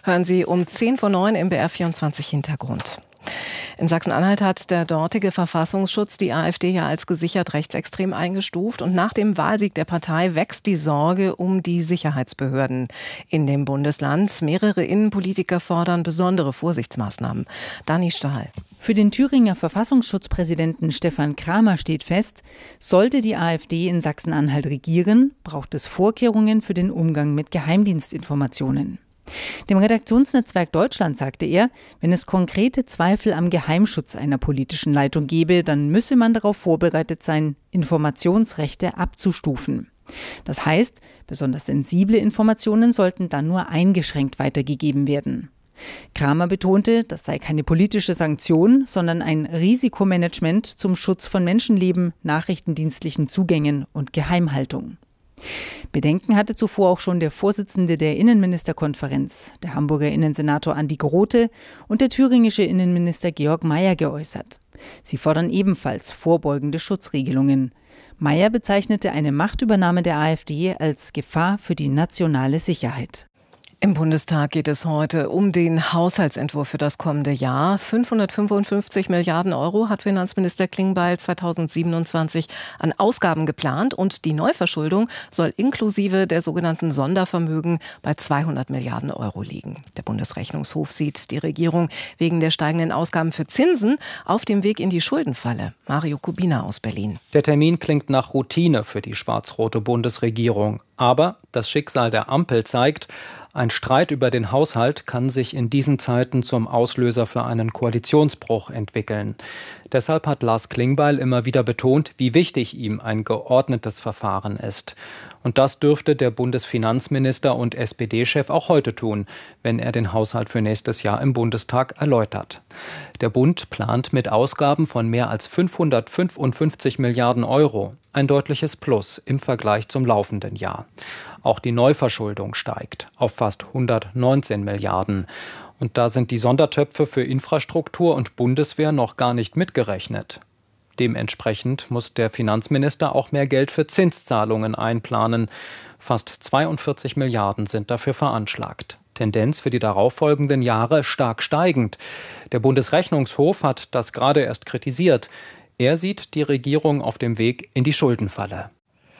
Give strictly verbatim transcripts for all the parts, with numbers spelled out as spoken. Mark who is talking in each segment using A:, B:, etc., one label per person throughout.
A: hören Sie um zehn vor neun im B R vierundzwanzig Hintergrund. In Sachsen-Anhalt hat der dortige Verfassungsschutz die AfD ja als gesichert rechtsextrem eingestuft. Und nach dem Wahlsieg der Partei wächst die Sorge um die Sicherheitsbehörden in dem Bundesland. Mehrere Innenpolitiker fordern besondere Vorsichtsmaßnahmen. Dani Stahl.
B: Für den Thüringer Verfassungsschutzpräsidenten Stefan Kramer steht fest, sollte die AfD in Sachsen-Anhalt regieren, braucht es Vorkehrungen für den Umgang mit Geheimdienstinformationen. Dem Redaktionsnetzwerk Deutschland sagte er, wenn es konkrete Zweifel am Geheimschutz einer politischen Leitung gebe, dann müsse man darauf vorbereitet sein, Informationsrechte abzustufen. Das heißt, besonders sensible Informationen sollten dann nur eingeschränkt weitergegeben werden. Kramer betonte, das sei keine politische Sanktion, sondern ein Risikomanagement zum Schutz von Menschenleben, nachrichtendienstlichen Zugängen und Geheimhaltung. Bedenken hatte zuvor auch schon der Vorsitzende der Innenministerkonferenz, der Hamburger Innensenator Andi Grote und der thüringische Innenminister Georg Mayer geäußert. Sie fordern ebenfalls vorbeugende Schutzregelungen. Mayer bezeichnete eine Machtübernahme der AfD als Gefahr für die nationale Sicherheit.
A: Im Bundestag geht es heute um den Haushaltsentwurf für das kommende Jahr. fünfhundertfünfundfünfzig Milliarden Euro hat Finanzminister Klingbeil zweitausendsiebenundzwanzig an Ausgaben geplant und die Neuverschuldung soll inklusive der sogenannten Sondervermögen bei zweihundert Milliarden Euro liegen. Der Bundesrechnungshof sieht die Regierung wegen der steigenden Ausgaben für Zinsen auf dem Weg in die Schuldenfalle. Mario Kubina aus Berlin.
C: Der Termin klingt nach Routine für die schwarz-rote Bundesregierung. Aber das Schicksal der Ampel zeigt, ein Streit über den Haushalt kann sich in diesen Zeiten zum Auslöser für einen Koalitionsbruch entwickeln. Deshalb hat Lars Klingbeil immer wieder betont, wie wichtig ihm ein geordnetes Verfahren ist. Und das dürfte der Bundesfinanzminister und S P D-Chef auch heute tun, wenn er den Haushalt für nächstes Jahr im Bundestag erläutert. Der Bund plant mit Ausgaben von mehr als fünfhundertfünfundfünfzig Milliarden Euro. Ein deutliches Plus im Vergleich zum laufenden Jahr. Auch die Neuverschuldung steigt auf fast hundertneunzehn Milliarden. Und da sind die Sondertöpfe für Infrastruktur und Bundeswehr noch gar nicht mitgerechnet. Dementsprechend muss der Finanzminister auch mehr Geld für Zinszahlungen einplanen. Fast zweiundvierzig Milliarden sind dafür veranschlagt. Tendenz für die darauffolgenden Jahre stark steigend. Der Bundesrechnungshof hat das gerade erst kritisiert. Er sieht die Regierung auf dem Weg in die Schuldenfalle.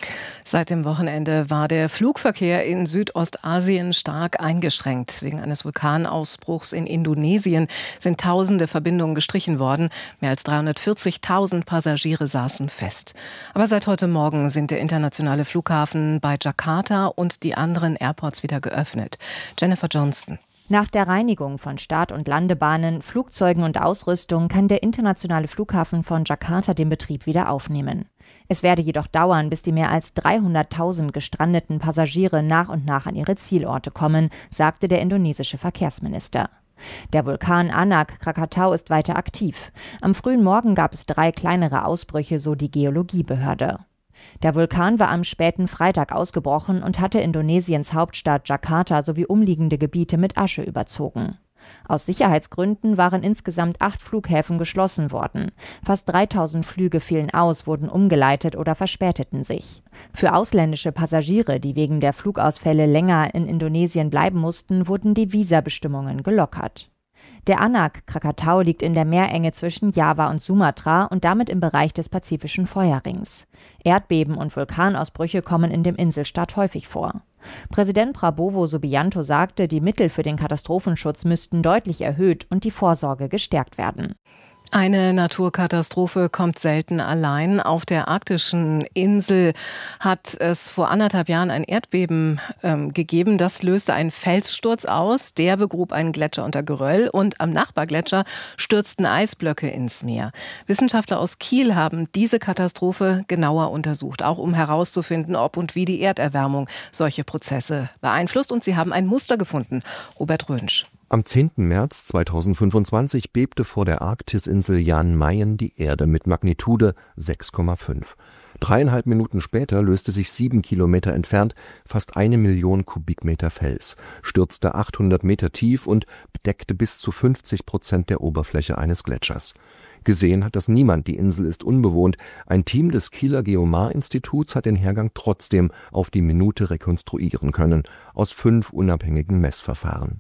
A: Seit dem Wochenende war der Flugverkehr in Südostasien stark eingeschränkt. Wegen eines Vulkanausbruchs in Indonesien sind tausende Verbindungen gestrichen worden. Mehr als dreihundertvierzigtausend Passagiere saßen fest. Aber seit heute Morgen sind der internationale Flughafen bei Jakarta und die anderen Airports wieder geöffnet. Jennifer Johnston.
D: Nach der Reinigung von Start- und Landebahnen, Flugzeugen und Ausrüstung kann der internationale Flughafen von Jakarta den Betrieb wieder aufnehmen. Es werde jedoch dauern, bis die mehr als dreihunderttausend gestrandeten Passagiere nach und nach an ihre Zielorte kommen, sagte der indonesische Verkehrsminister. Der Vulkan Anak Krakatau ist weiter aktiv. Am frühen Morgen gab es drei kleinere Ausbrüche, so die Geologiebehörde. Der Vulkan war am späten Freitag ausgebrochen und hatte Indonesiens Hauptstadt Jakarta sowie umliegende Gebiete mit Asche überzogen. Aus Sicherheitsgründen waren insgesamt acht Flughäfen geschlossen worden. Fast dreitausend Flüge fielen aus, wurden umgeleitet oder verspäteten sich. Für ausländische Passagiere, die wegen der Flugausfälle länger in Indonesien bleiben mussten, wurden die Visabestimmungen gelockert. Der Anak Krakatau liegt in der Meerenge zwischen Java und Sumatra und damit im Bereich des Pazifischen Feuerrings. Erdbeben und Vulkanausbrüche kommen in dem Inselstaat häufig vor. Präsident Prabowo Subianto sagte, die Mittel für den Katastrophenschutz müssten deutlich erhöht und die Vorsorge gestärkt werden.
A: Eine Naturkatastrophe kommt selten allein. Auf der arktischen Insel hat es vor anderthalb Jahren ein Erdbeben ähm, gegeben. Das löste einen Felssturz aus. Der begrub einen Gletscher unter Geröll und am Nachbargletscher stürzten Eisblöcke ins Meer. Wissenschaftler aus Kiel haben diese Katastrophe genauer untersucht, auch um herauszufinden, ob und wie die Erderwärmung solche Prozesse beeinflusst. Und sie haben ein Muster gefunden. Robert Rönsch.
E: Am zehnten März zweitausendfünfundzwanzig bebte vor der Arktisinsel Jan Mayen die Erde mit Magnitude sechs Komma fünf. Dreieinhalb Minuten später löste sich sieben Kilometer entfernt fast eine Million Kubikmeter Fels, stürzte achthundert Meter tief und bedeckte bis zu fünfzig Prozent der Oberfläche eines Gletschers. Gesehen hat das niemand, die Insel ist unbewohnt. Ein Team des Kieler Geomar-Instituts hat den Hergang trotzdem auf die Minute rekonstruieren können, aus fünf unabhängigen Messverfahren.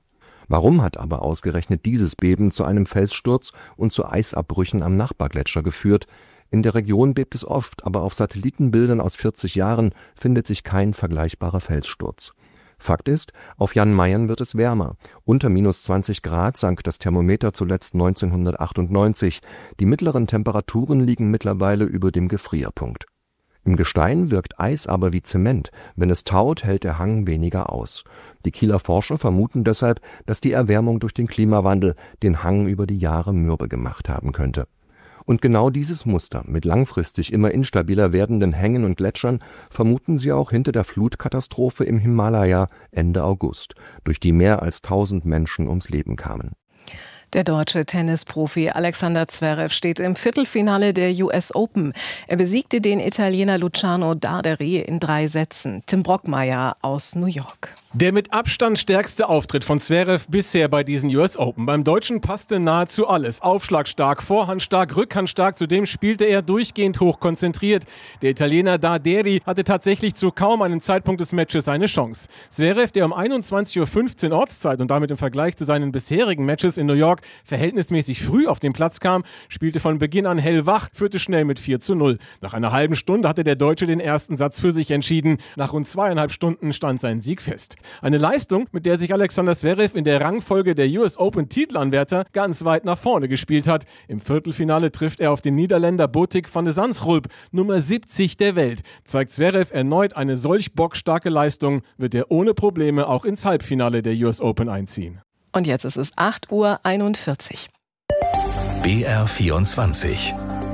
E: Warum hat aber ausgerechnet dieses Beben zu einem Felssturz und zu Eisabbrüchen am Nachbargletscher geführt? In der Region bebt es oft, aber auf Satellitenbildern aus vierzig Jahren findet sich kein vergleichbarer Felssturz. Fakt ist, auf Jan Mayen wird es wärmer. Unter minus zwanzig Grad sank das Thermometer zuletzt neunzehnhundertachtundneunzig. Die mittleren Temperaturen liegen mittlerweile über dem Gefrierpunkt. Im Gestein wirkt Eis aber wie Zement. Wenn es taut, hält der Hang weniger aus. Die Kieler Forscher vermuten deshalb, dass die Erwärmung durch den Klimawandel den Hang über die Jahre mürbe gemacht haben könnte. Und genau dieses Muster mit langfristig immer instabiler werdenden Hängen und Gletschern vermuten sie auch hinter der Flutkatastrophe im Himalaya Ende August, durch die mehr als tausend Menschen ums Leben kamen.
A: Der deutsche Tennisprofi Alexander Zverev steht im Viertelfinale der U S Open. Er besiegte den Italiener Luciano Darderi in drei Sätzen. Tim Brockmeier aus New York.
F: Der mit Abstand stärkste Auftritt von Zverev bisher bei diesen U S Open. Beim Deutschen passte nahezu alles. Aufschlagstark, vorhandstark, rückhandstark. Zudem spielte er durchgehend hoch konzentriert. Der Italiener Darderi hatte tatsächlich zu kaum einem Zeitpunkt des Matches eine Chance. Zverev, der um einundzwanzig Uhr fünfzehn Ortszeit und damit im Vergleich zu seinen bisherigen Matches in New York verhältnismäßig früh auf den Platz kam, spielte von Beginn an hellwach, führte schnell mit vier zu null. Nach einer halben Stunde hatte der Deutsche den ersten Satz für sich entschieden. Nach rund zweieinhalb Stunden stand sein Sieg fest. Eine Leistung, mit der sich Alexander Zverev in der Rangfolge der U S Open Titelanwärter ganz weit nach vorne gespielt hat. Im Viertelfinale trifft er auf den Niederländer Botic van de Zandschulp, Nummer siebzig der Welt. Zeigt Zverev erneut eine solch bockstarke Leistung, wird er ohne Probleme auch ins Halbfinale der U S Open einziehen.
A: Und jetzt ist es acht Uhr einundvierzig.
G: B R vierundzwanzig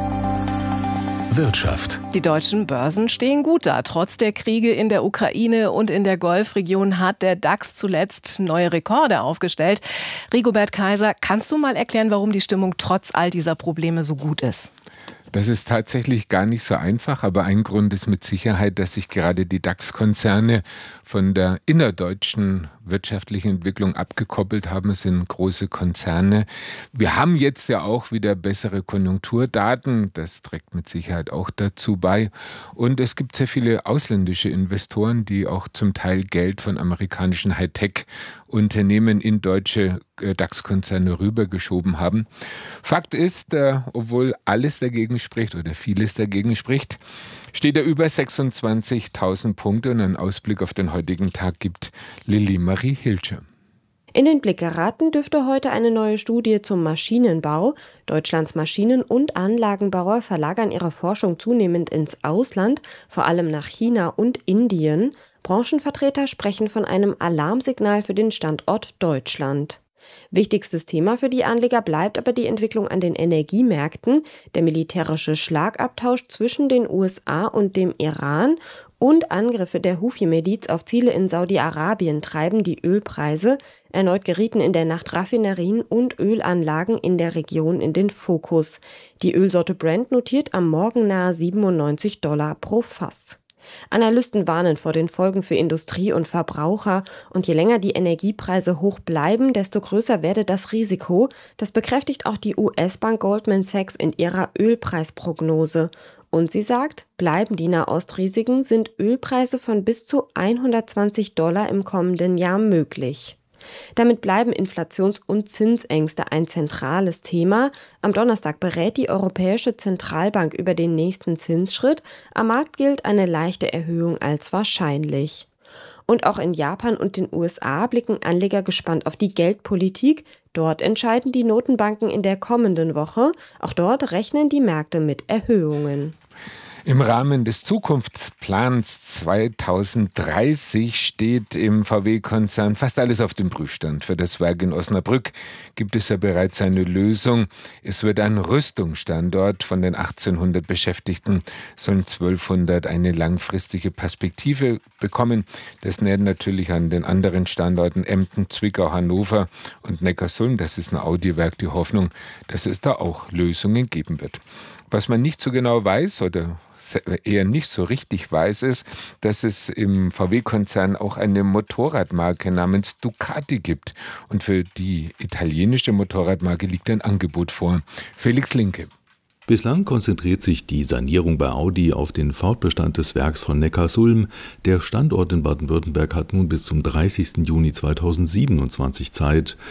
G: Wirtschaft.
A: Die deutschen Börsen stehen gut da. Trotz der Kriege in der Ukraine und in der Golfregion hat der DAX zuletzt neue Rekorde aufgestellt. Rigobert Kaiser, kannst du mal erklären, warum die Stimmung trotz all dieser Probleme so gut ist?
H: Das ist tatsächlich gar nicht so einfach, aber ein Grund ist mit Sicherheit, dass sich gerade die DAX-Konzerne von der innerdeutschen wirtschaftlichen Entwicklung abgekoppelt haben. Es sind große Konzerne. Wir haben jetzt ja auch wieder bessere Konjunkturdaten. Das trägt mit Sicherheit auch dazu bei. Und es gibt sehr viele ausländische Investoren, die auch zum Teil Geld von amerikanischen Hightech-Unternehmen in deutsche DAX-Konzerne rübergeschoben haben. Fakt ist, äh, obwohl alles dagegen spricht oder vieles dagegen spricht, steht er über sechsundzwanzigtausend Punkte und einen Ausblick auf den heutigen Tag gibt Lilly Marie Hilscher.
I: In den Blick geraten dürfte heute eine neue Studie zum Maschinenbau. Deutschlands Maschinen- und Anlagenbauer verlagern ihre Forschung zunehmend ins Ausland, vor allem nach China und Indien. Branchenvertreter sprechen von einem Alarmsignal für den Standort Deutschland. Wichtigstes Thema für die Anleger bleibt aber die Entwicklung an den Energiemärkten, der militärische Schlagabtausch zwischen den U S A und dem Iran und Angriffe der Huthi-Miliz auf Ziele in Saudi-Arabien treiben die Ölpreise. Erneut gerieten in der Nacht Raffinerien und Ölanlagen in der Region in den Fokus. Die Ölsorte Brent notiert am Morgen nahe siebenundneunzig Dollar pro Fass. Analysten warnen vor den Folgen für Industrie und Verbraucher und je länger die Energiepreise hoch bleiben, desto größer werde das Risiko. Das bekräftigt auch die U S-Bank Goldman Sachs in ihrer Ölpreisprognose. Und sie sagt, bleiben die Nahostrisiken, sind Ölpreise von bis zu hundertzwanzig Dollar im kommenden Jahr möglich. Damit bleiben Inflations- und Zinsängste ein zentrales Thema. Am Donnerstag berät die Europäische Zentralbank über den nächsten Zinsschritt. Am Markt gilt eine leichte Erhöhung als wahrscheinlich. Und auch in Japan und den U S A blicken Anleger gespannt auf die Geldpolitik. Dort entscheiden die Notenbanken in der kommenden Woche. Auch dort rechnen die Märkte mit Erhöhungen.
H: Im Rahmen des Zukunftsplans zweitausenddreißig steht im V W-Konzern fast alles auf dem Prüfstand. Für das Werk in Osnabrück gibt es ja bereits eine Lösung. Es wird ein Rüstungsstandort. Von den achtzehnhundert Beschäftigten sollen zwölfhundert eine langfristige Perspektive bekommen. Das nähert natürlich an den anderen Standorten Emden, Zwickau, Hannover und Neckarsulm. Das ist ein Audi-Werk, die Hoffnung, dass es da auch Lösungen geben wird. Was man nicht so genau weiß oder eher nicht so richtig weiß, ist, dass es im V W-Konzern auch eine Motorradmarke namens Ducati gibt. Und für die italienische Motorradmarke liegt ein Angebot vor. Felix Linke.
J: Bislang konzentriert sich die Sanierung bei Audi auf den Fortbestand des Werks von Neckarsulm. Der Standort in Baden-Württemberg hat nun bis zum dreißigsten Juni zweitausendsiebenundzwanzig Zeit.